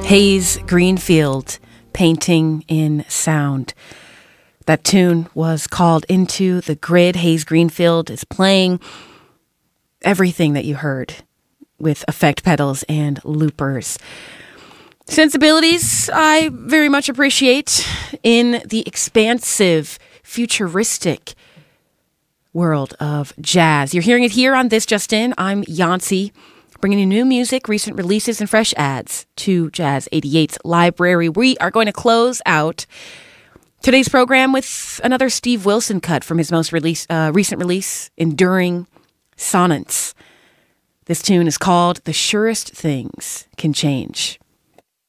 Hayes Greenfield, Painting in Sound. That tune was called Into the Grid. Hayes Greenfield is playing everything that you heard with effect pedals and loopers. Sensibilities I very much appreciate in the expansive, futuristic world of jazz. You're hearing it here on This Just In. I'm Yancy, bringing you new music, recent releases, and fresh adds to Jazz 88's library. We are going to close out today's program with another Steve Wilson cut from his most recent release, Enduring Sonnets. This tune is called The Surest Things Can Change.